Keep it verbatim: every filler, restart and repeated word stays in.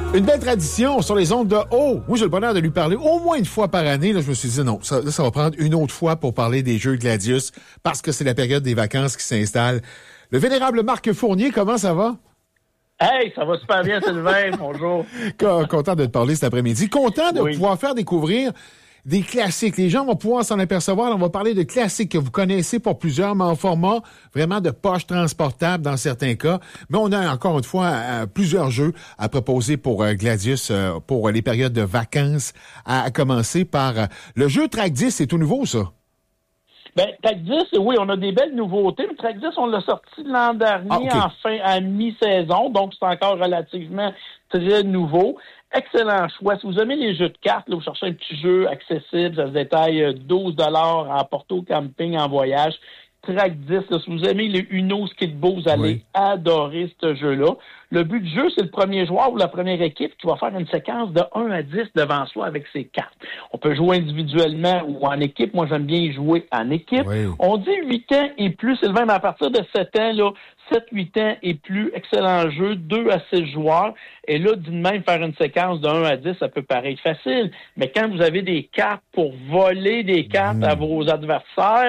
Une belle tradition sur les ondes de haut. Moi, j'ai le bonheur de lui parler au moins une fois par année. Là, je me suis dit, non, ça, là, ça va prendre une autre fois pour parler des Jeux Gladius parce que c'est la période des vacances qui s'installe. Le vénérable Marc Fournier, comment ça va? Hey, ça va super bien, Sylvain. Bonjour. Content de te parler cet après-midi. Content de oui. pouvoir faire découvrir des classiques. Les gens vont pouvoir s'en apercevoir. On va parler de classiques que vous connaissez pour plusieurs, mais en format vraiment de poche transportable dans certains cas. Mais on a encore une fois euh, plusieurs jeux à proposer pour euh, Gladius euh, pour les périodes de vacances, à, à commencer par euh, le jeu Track dix. C'est tout nouveau, ça? Ben, Track dix, oui, on a des belles nouveautés, mais Track dix, on l'a sorti l'an dernier, ah, okay. en fin, à mi-saison, donc c'est encore relativement très nouveau. Excellent choix. Si vous aimez les jeux de cartes, là, vous cherchez un petit jeu accessible, ça se détaille douze dollars à emporter au camping, en voyage. Track dix, là, si vous aimez les Uno Skidbo, vous allez oui. adorer ce jeu-là. Le but du jeu, c'est le premier joueur ou la première équipe qui va faire une séquence de un à dix devant soi avec ses cartes. On peut jouer individuellement ou en équipe. Moi, j'aime bien jouer en équipe. Oui. On dit huit ans et plus, Sylvain, mais à partir de sept ans, là, sept huit ans et plus, excellent jeu, deux à six joueurs. Et là, d'une même, faire une séquence de un à dix, ça peut paraître facile. Mais quand vous avez des cartes pour voler des cartes mmh. à vos adversaires,